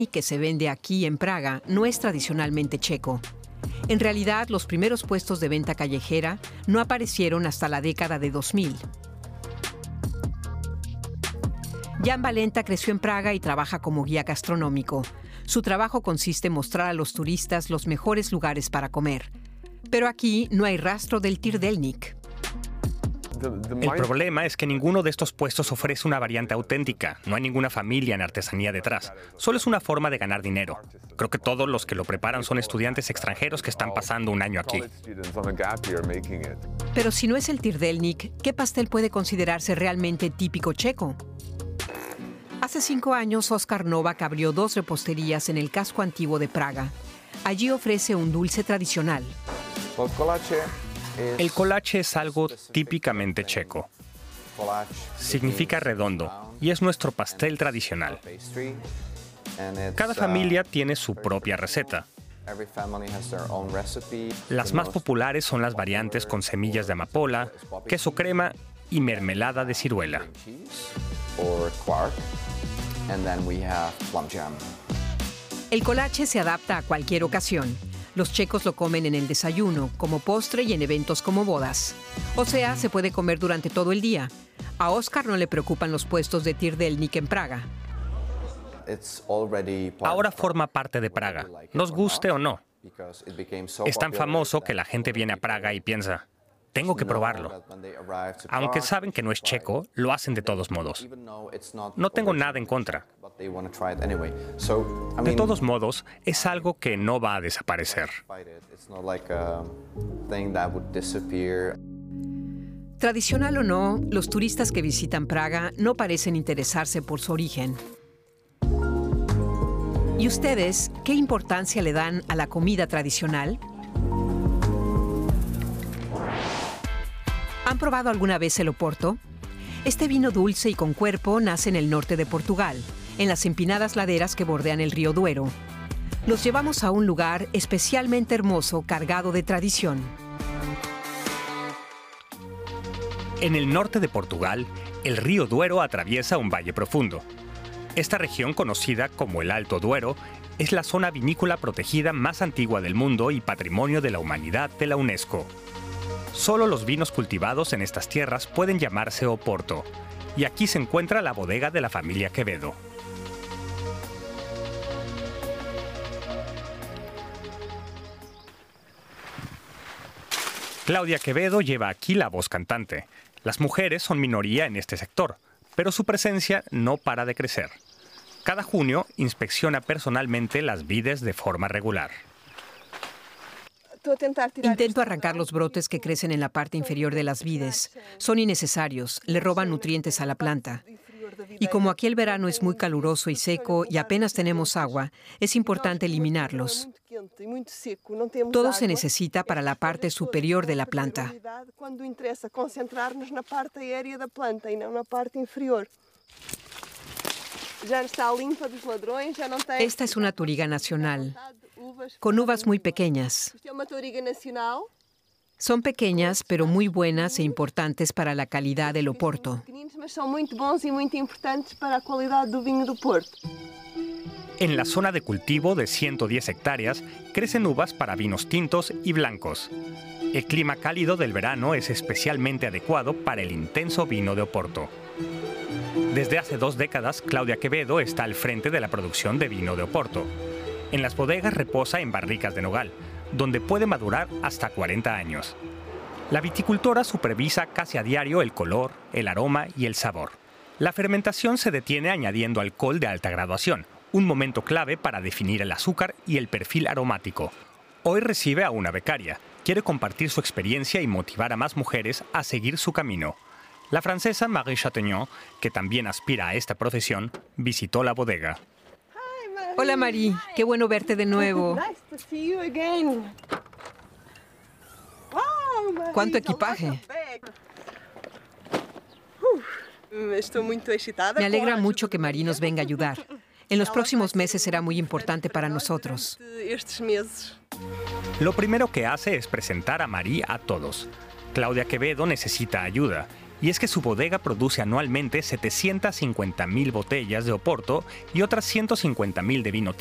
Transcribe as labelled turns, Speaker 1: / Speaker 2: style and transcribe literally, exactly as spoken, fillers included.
Speaker 1: que se vende aquí en Praga no es tradicionalmente checo. En realidad, los primeros puestos de venta callejera no aparecieron hasta la década de dos mil. Jan Valenta creció en Praga y trabaja como guía gastronómico. Su trabajo consiste en mostrar a los turistas los mejores lugares para comer. Pero aquí no hay rastro del Tyrdelnik.
Speaker 2: El problema es que ninguno de estos puestos ofrece una variante auténtica. No hay ninguna familia en artesanía detrás. Solo es una forma de ganar dinero. Creo que todos los que lo preparan son estudiantes extranjeros que están pasando un año aquí.
Speaker 1: Pero si no es el Tyrdelnik, ¿qué pastel puede considerarse realmente típico checo? Hace cinco años, Oskar Novak abrió dos reposterías en el casco antiguo de Praga. Allí ofrece un dulce tradicional.
Speaker 2: El kolache es algo típicamente checo. Significa redondo y es nuestro pastel tradicional. Cada familia tiene su propia receta. Las más populares son las variantes con semillas de amapola, queso crema y mermelada de ciruela.
Speaker 1: El kolache se adapta a cualquier ocasión. Los checos lo comen en el desayuno, como postre y en eventos como bodas. O sea, se puede comer durante todo el día. A Oskar no le preocupan los puestos de Tyrdelnik en Praga.
Speaker 2: Ahora forma parte de Praga, nos guste o no. Es tan famoso que la gente viene a Praga y piensa, tengo que probarlo. Aunque saben que no es checo, lo hacen de todos modos. No tengo nada en contra. De todos modos, es algo que no va a desaparecer.
Speaker 1: Tradicional o no, los turistas que visitan Praga no parecen interesarse por su origen. ¿Y ustedes qué importancia le dan a la comida tradicional? ¿Han probado alguna vez el Oporto? Este vino dulce y con cuerpo nace en el norte de Portugal, en las empinadas laderas que bordean el río Duero. Los llevamos a un lugar especialmente hermoso, cargado de tradición.
Speaker 2: En el norte de Portugal, el río Duero atraviesa un valle profundo. Esta región, conocida como el Alto Duero, es la zona vinícola protegida más antigua del mundo y Patrimonio de la Humanidad de la UNESCO. Solo los vinos cultivados en estas tierras pueden llamarse Oporto, y aquí se encuentra la bodega de la familia Quevedo. Claudia Quevedo lleva aquí la voz cantante. Las mujeres son minoría en este sector, pero su presencia no para de crecer. Cada junio inspecciona personalmente las vides de forma regular.
Speaker 1: Intento arrancar los brotes que crecen en la parte inferior de las vides. Son innecesarios, le roban nutrientes a la planta. Y como aquí el verano es muy caluroso y seco y apenas tenemos agua, es importante eliminarlos. Todo se necesita para la parte superior de la planta. Esta es una touriga nacional, con uvas muy pequeñas. Son pequeñas, pero muy buenas e importantes para la calidad del Oporto.
Speaker 2: En la zona de cultivo de ciento diez hectáreas crecen uvas para vinos tintos y blancos. El clima cálido del verano es especialmente adecuado para el intenso vino de Oporto. Desde hace dos décadas, Claudia Quevedo está al frente de la producción de vino de Oporto. En las bodegas reposa en barricas de nogal, donde puede madurar hasta cuarenta años. La viticultora supervisa casi a diario el color, el aroma y el sabor. La fermentación se detiene añadiendo alcohol de alta graduación, un momento clave para definir el azúcar y el perfil aromático. Hoy recibe a una becaria. Quiere compartir su experiencia y motivar a más mujeres a seguir su camino. La francesa Marie Chatagnon, que también aspira a esta profesión, visitó la bodega.
Speaker 1: Hola Marie, qué bueno verte de nuevo. ¿Cuánto equipaje? Me alegra mucho que Marie nos venga a ayudar. En los próximos meses será muy importante para nosotros.
Speaker 2: Lo primero que hace es presentar a Marie a todos. Claudia Quevedo necesita ayuda Y es que su bodega produce anualmente setecientas cincuenta mil botellas de Oporto y otras ciento cincuenta mil de vino